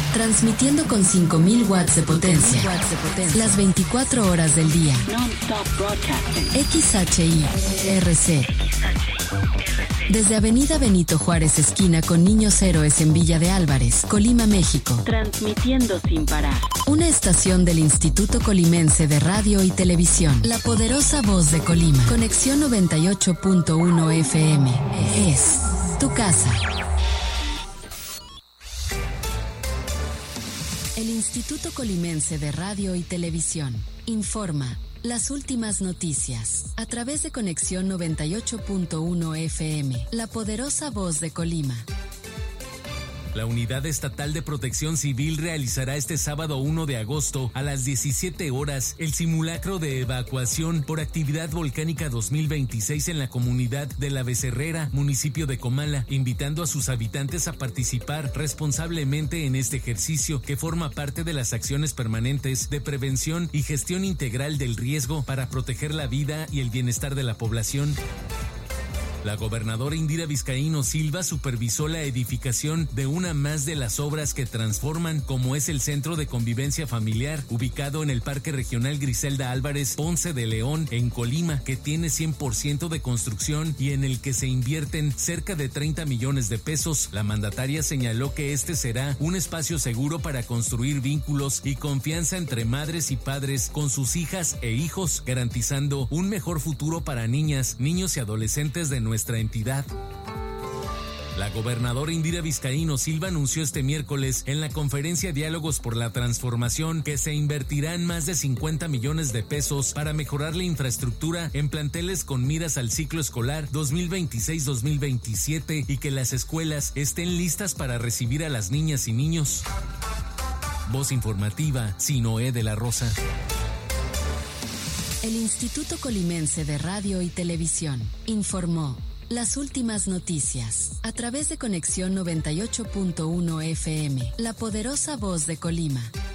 Transmitiendo con 5.000 watts de potencia. Las 24 horas del día. XHI-RC. Desde Avenida Benito Juárez, esquina con Niños Héroes en Villa de Álvarez, Colima, México. Transmitiendo sin parar. Una estación del Instituto Colimense de Radio y Televisión. La poderosa voz de Colima. Conexión 98.1 FM. Es tu casa. El Instituto Colimense de Radio y Televisión informa las últimas noticias a través de Conexión 98.1 FM, la poderosa voz de Colima. La Unidad Estatal de Protección Civil realizará este sábado 1 de agosto a las 17 horas el simulacro de evacuación por actividad volcánica 2026 en la comunidad de La Becerrera, municipio de Comala, invitando a sus habitantes a participar responsablemente en este ejercicio que forma parte de las acciones permanentes de prevención y gestión integral del riesgo para proteger la vida y el bienestar de la población. La gobernadora Indira Vizcaíno Silva supervisó la edificación de una más de las obras que transforman, como es el Centro de Convivencia Familiar, ubicado en el Parque Regional Griselda Álvarez Ponce de León, en Colima, que tiene 100% de construcción y en el que se invierten cerca de 30 millones de pesos. La mandataria señaló que este será un espacio seguro para construir vínculos y confianza entre madres y padres con sus hijas e hijos, garantizando un mejor futuro para niñas, niños y adolescentes de nuestra entidad. La gobernadora Indira Vizcaíno Silva anunció este miércoles en la conferencia Diálogos por la Transformación que se invertirán más de 50 millones de pesos para mejorar la infraestructura en planteles con miras al ciclo escolar 2026-2027 y que las escuelas estén listas para recibir a las niñas y niños. Voz informativa, Sinoé de la Rosa. El Instituto Colimense de Radio y Televisión informó las últimas noticias a través de Conexión 98.1 FM, la poderosa voz de Colima.